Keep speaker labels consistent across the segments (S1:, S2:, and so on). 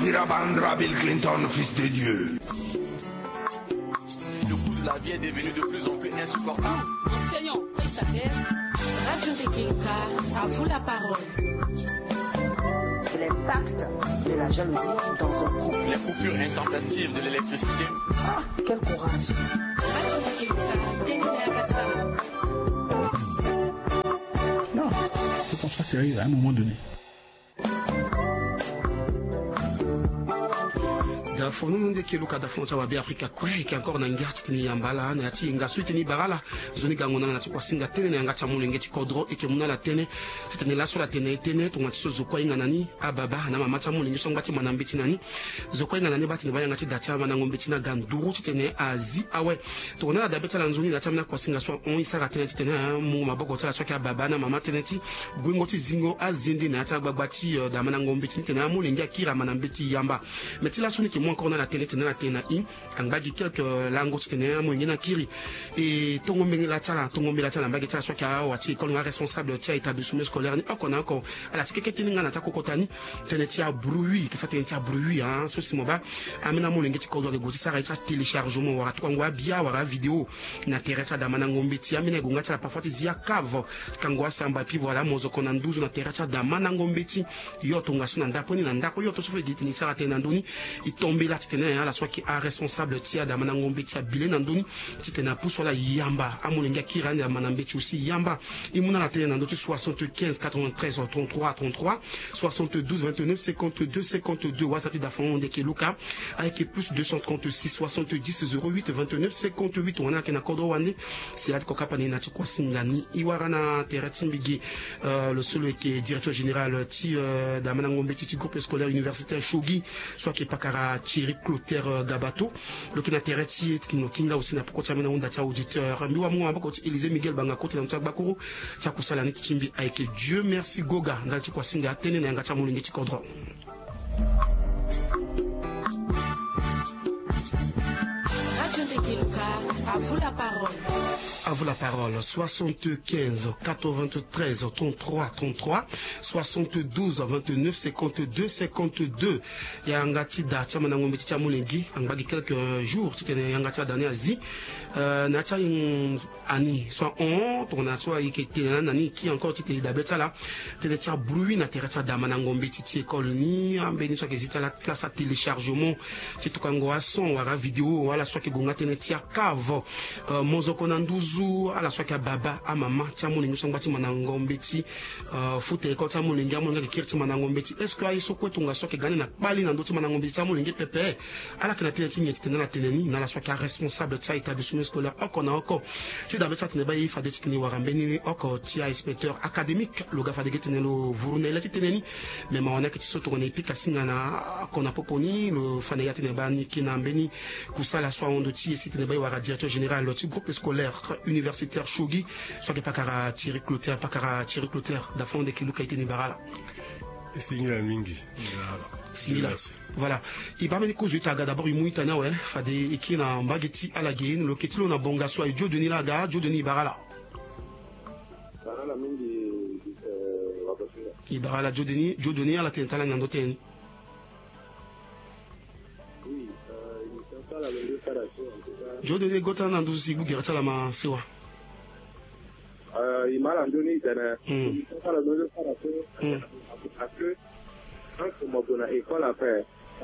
S1: Mirabandra Bill Clinton, fils de Dieu.
S2: Le coût de la vie est devenu de plus en plus insupportable.
S3: Enseignant, prestataire, Radio Tekiluka, à vous la parole.
S4: L'impact de la jalousie dans un couple.
S2: Les coupures intempestives de l'électricité.
S4: Ah, quel courage.
S3: Radio Tekiluka, Ténéné Akatala.
S5: Non, faut qu'on soit sérieux à un moment donné.
S6: Fono nde ke luka da foncha wa bi Afrika kwe ke encore na ngati tini yambala na yati ngasu tini barala zoni gango na kwa singa tene na ngata mulenge ti kodro e ke munala tene tene la so la tene tene to ngati so zokwa inga nani ababa na mama cha mulenge so ngati mwana mbiti nani zokwa inga nani bati ne baya ngati dacha mana ngombe tina ganduru tene azi awe to na da beta la nzuni na tamna kwa singa so on isa tene tene mu maboko tala so ka baba na mama tene ti gwingo ti zingo azindi na ta gbagbati da mana ngombe tene na mulenge akira mana mbiti yamba metila so ni ke on a la télé tena in angbaji quelques langues tena mo ngina kiri et tongombe la tala mbagi tala so ka wati école responsable tia établissement scolaire ni akona ko ala tikeke tininga na takokotani tena tia bruit que ça tena tia bruit hein so simoba amena mo ngeti ko do ke goti sara tia téléchargement wa to ngwa bia wa vidéo na teresa da mana ngombe tia mine gonga tala parfois zia cave kangwa samba puis voilà mozo kona 12 na teresa da mana ngombe ti yo tonga so na ndaponi na ndako yo to so fe gitini sara tena ndoni itombe la tena la soit qui a responsable tia da manangombe tia bilé nandoni tena pousso la yamba amulenga kirani da manambe aussi yamba imuna la tena ndoti 75 93 33 33 72 29 52 52 WhatsApp da fond de Keluka avec plus 236 70 08 29 58 on a kena kodo wande c'est là koka pani na kwa singani iwarana teratimbigi le seul qui est directeur général ti da manangombe ti groupe scolaire universitaire Shogi soit qui pakara Thierry Clotaire Gabato le qui n'intéresse no kinga aussi na poko chamena unda cha auditeur miwa mu ambako Élisée Miguel banga kote na mtaka bakuru cha kusala ni chimbi avec Dieu merci goga ngali kwa singa tene na ngacha mulingi chikodro.
S3: Radio Tekiluka, à vous la parole.
S6: À vous la parole. 75 93 33 33 72 29 52 52. Yangati da chama na ngombe cha mulengi angbagi quelques jours titene yangati dani azi na cha ani soit on tona soit ikete nani qui encore tite da betala tene cha bruit na teresa da mana ngombe titi école ni ambeni soit que la classe à téléchargement titu kango a son wala vidéo wala soit que gonga tene tia cave mozoko na nduzu ala soit que baba a mama cha mulengi so ngati mana ngombe ti fute ko cha mulengi amulenga ke kirti mana ngombe ti est-ce que ay so kwetunga soit que gani na bali na ndoti mana ngombe ti mulengi pepe ala kana tene ti ngeti tene la teneni na la soit que responsable tia établissement scolaire okona oko ti da betata ne ba yi fade ti tene warambeni oko ti inspecteur académique lo ga fade tene lo vurune la ti teneni mais ma wana ke ti so to ne pika singa na kona poponi lo fane ya tene ba ni kina mbeni kusala soit ondo ti si tene ba yi wara directeur général lo ti groupe scolaire universitaire Shogi soit que pakara Thierry Clotaire da fond de Keluka iteni barala
S7: Singila mingi.
S6: Singila. Voilà. Il va me dire que je t'aga d'abord une muita na ouais. Fade ikina mbageti alagin lo ketilo na bonga so Dieu Denis laga Dieu Denis barala.
S8: Barala mingi wabasinga.
S6: Ibarala Dieu Denis ala tentala ngando teni.
S8: Oui, il tentala le préparation en tout cas.
S6: Dieu Denis gota na nduzi bugerata la ma sewa.
S8: Il m'a donné il tentala le préparation parce que quand on a école à faire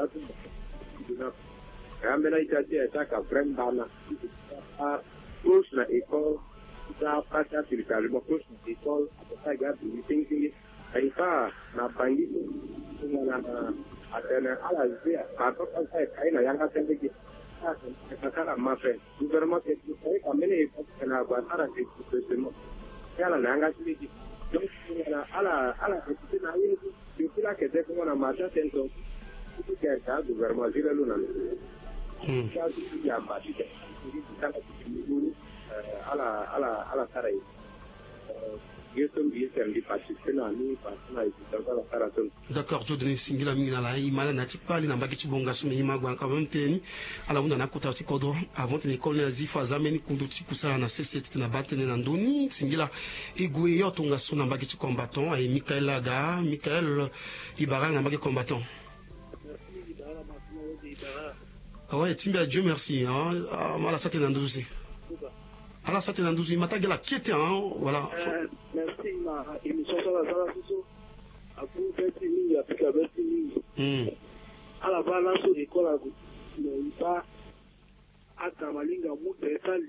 S8: amena itati ataka frame bana a close na école ça passe téléchargement close na école après ça il thinking il fa na bangi na atena ala zia par contre ça ina yanga tende ki ça ma fait gouvernement que amene na ba sara que justement yala na yanga tindi donc ala c'est na yini depuis là que c'est comme na marché tento tout que ça gouvernement zile luna ça il y a pas ala sarai
S6: d'accord Dieu donne singila mingi na la imala na tipali na mbaki tibonga sume imagwa quand même teni ala unda na kuta ti kodro avant teni école na zifa zameni kundu ti kusala na C7 na batene na ndoni singila igwe yo tonga suna mbaki ti combattant et Michael Laga Michael Ibaral na mbaki combattant Ouais, Timbia, Dieu merci. Voilà, ça t'est dans 12. Alors, ça t'est dans 12. Il m'a tagué la quête, voilà.
S8: Merci, ma émission sur la salle à vous, Betty Lee, à Betty Lee. À la balance, l'école à vous. Il va à Kamalinga, l'école,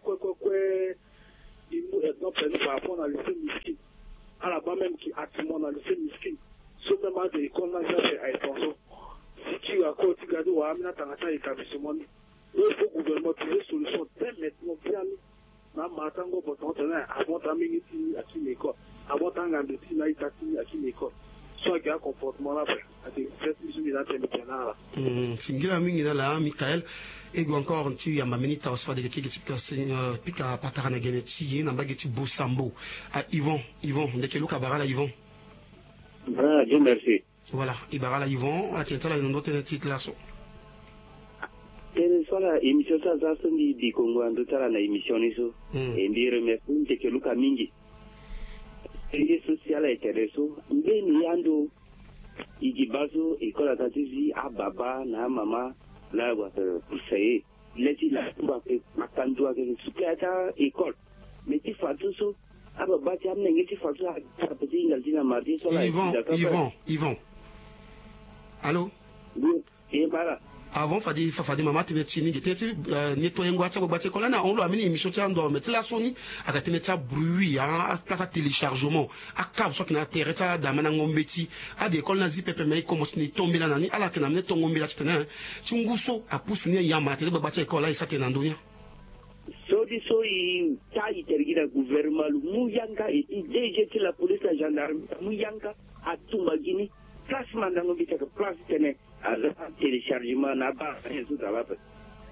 S8: il nous est non prévu par rapport à lycée Miskin. À la bas même qui a tout le monde à lycée Miskin. Sauf même à l'école, là, j'ai fait à extension. Si tu as quoi, tu gardes ou à amener dans un établissement, il faut que le gouvernement trouve une solution dès maintenant bien. Na matango potentiel avant d'amener à qui l'école, avant d'amener à qui l'école. Soit qu'il y a un comportement là, cette mission est internationale.
S6: Singila mingi là, Michael, et encore tu y a mamini ta osfa de qui pika patara na geneti na bageti bosambo. À Yvon, de quel look à Barala Yvon.
S8: Ah, Dieu merci.
S6: Voilà, Ibarala Yvon, la tienta là une autre titre là.
S9: Swala emission sa za sundi di Congo ando tara na emission iso ndi remercie ke luka mingi eye social intereso ngeni yando igibazo ikola tatizi ababa na mama la wa kusaye leti la tuba ke makandua ke sukiata école mais ti fatu so ababa ti amne ngeti fatu a petit ngaltina mardi swala
S6: Yvon allô
S9: et voilà.
S6: Avant fadi mama tene chini gete nettoyer ngwacha ngwacha kola na on lo amini émission cha ndo mettre la soni akatene cha bruit a place téléchargement a cave so kina terre cha damana ngombeti a de kola na zipepe mai comme si ni tomber la nani ala kina mne tongo mbela tena chunguso a pusunia ya mate de babacha kola isa tena ndonia
S9: so i ta itergira gouvernement mu yanga et DG la police la gendarmerie mu yanga a tumbagini place mandango bitaka place tene à téléchargement n'a pas rien tout à l'heure.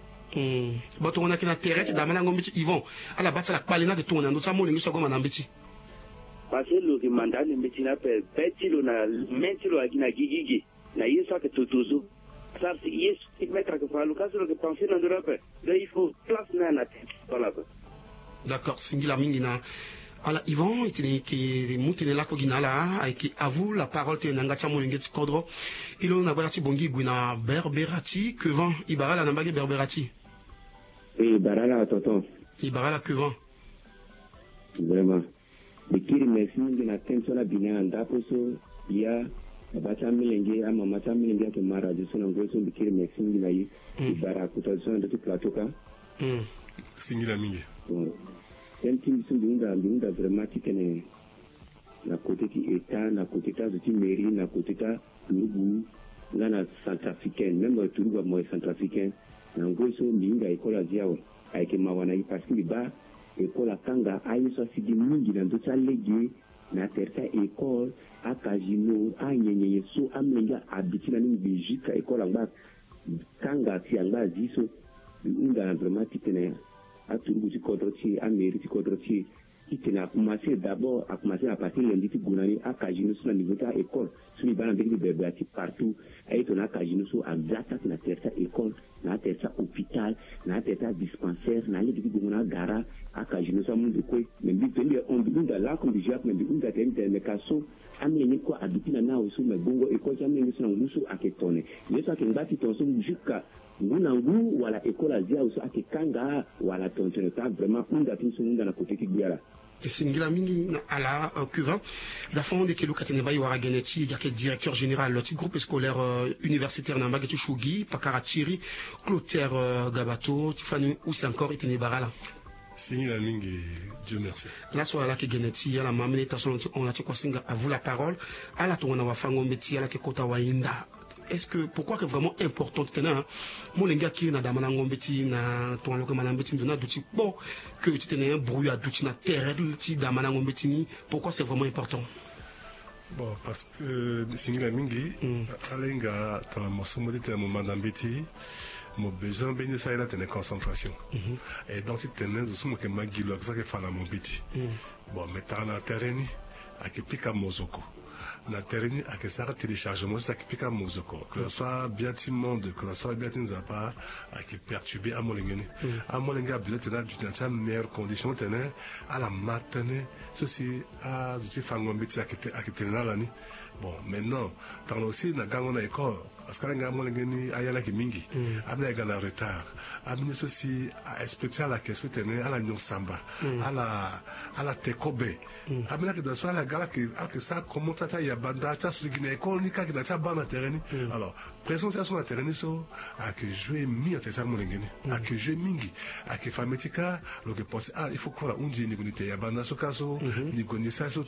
S6: Bato on a kina terre damana ngombiti Yvon ala batsa la palina que tourne ndo samo lingi so goma na mbiti
S9: parce que le mandat ne mbiti na pe betilo na mentilo akina gigigi na yeso que totozo ça c'est yes mettre que fa lucas le que penser dans l'Europe là il faut place na tête voilà.
S6: D'accord, singila mingi na ala Yvon itini ki mutine la ko ginala ay ki avu la parole te nanga cha molingeti kodro ilo na bala ti bongi gwina berberati que vent ibarala na mbage berberati
S10: ibarala tonton
S6: ibarala que vent
S10: vraiment de kiri merci ngina tenso la bina anda poso ya bacha milenge ama mata milenge ke mara de sona ngoso de kiri merci ngina yi ibara kutation de tout plateau ka
S7: singila mingi
S10: Sentim sundunda vraiment tikene na côté qui état na côté ta de mairie na côté ta lugu na centrafricaine même tout moi centrafricain na ngoso mbinga école ziao avec mawana yi parce que ba école kanga ayi so sidi mingi na ndo legi na terta école akajino anyenye so amenga abitina ni Belgique école anga kanga ti anga ziso unda vraiment tikene à tout le monde à mairie qui a commencé d'abord à partir de lundi Gounani à Kajino sur le niveau de l'école sur les bancs de Berberati partout et on a Kajino sur à Zata na terre école na terre hôpital na terre dispensaire na les petits Gounana gara à Kajino sur monde quoi mais bien on dit dans là comme déjà mais on a été mais kaso ameni quoi habiter na aussi mais bongo école ameni sur nguso aketone yeso akengati tonso jusqu'à Ngunangu wala école azia aussi akekanga wala tontoneta vraiment unda tinsunga na côté kibiara
S6: singila mingi na ala cuva la fond de kelo katene bayi wara geneti ya ke directeur général le groupe scolaire universitaire na mbageti shugi pakarachiri Clotaire Gabato tifanu ou c'est encore itene barala
S7: singila mingi Dieu merci
S6: la soit la ke geneti ya la mamene tason on a tiko singa à vous la parole ala tongona wa fango meti ala ke kota wainda. Est-ce que pourquoi que vraiment important tena mo lenga ki na damana ngombeti na to loka manambeti ndona duti bon que tu tenais un bruit à duti na terre ti damana ngombeti ni pourquoi c'est vraiment important
S7: bon parce que singila mingi alenga tala mosomo de tena manambeti mo besoin beni ça ila tena concentration et donc si tena zo mo ke magilo ça que fala mo biti bon mettre na terrain akipika mozoko na terrain à que ça téléchargement ça qui pique à mozoko que ça soit bien monde que ça soit bien nzapa à qui perturber à molengene billet là dans meilleure condition tenait à la matinée ceci à je fango mbiti à qui tenait là ni Bon, maintenant, dans aussi, na gango na école, parce que la molengeni ayana ki mingi, amna gana retard, amna aussi spécial à qu'est-ce que à la nyonsamba, à la tekobe, amna que dans soit la gala que ça commence à y abanda, ça sur une école ni ka qui na bana terrain. Alors, présence sur la terrain so à que jouer mi à ça molengeni, à que jouer mingi, à que fametika, le que pense il faut qu'on a un dia ni gonite yabanda so kaso, ni gonisa so